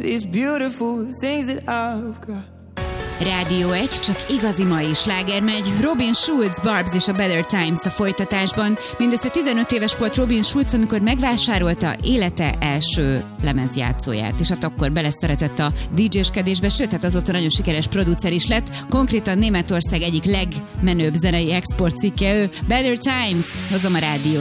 these beautiful things that I've got. Rádió 1, csak igazi mai sláger megy. Robin Schulz, Barbs és a Better Times a folytatásban. Mindössze 15 éves volt Robin Schulz, amikor megvásárolta élete első lemezjátszóját, és hát akkor beleszeretett a DJ-skedésbe, sőt, hát azóta nagyon sikeres producer is lett. Konkrétan Németország egyik legmenőbb zenei exportcikke ő. Better Times, hozom a Rádió